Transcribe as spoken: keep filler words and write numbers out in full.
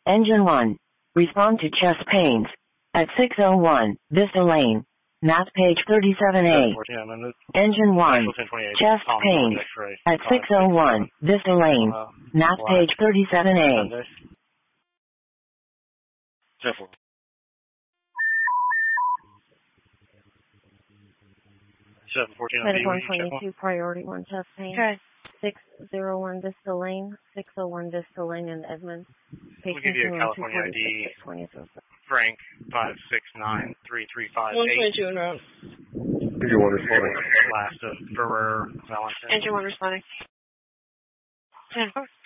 Engine one. Respond to chest pains. At six oh one, Vista Lane. Map page thirty-seven A. Engine one. Chest pains. At six oh one, Vista Lane. Map page thirty-seven A. Medic one twenty-two, priority one, chest pain. Okay. six oh one Vista Lane, six oh one Vista Lane in Edmond. We'll give you a California I D, Frank, five six nine three three five eight. one twenty-two en route. Engine one responding. Last of Ferrer, Valentine. Engine one responding. ten four.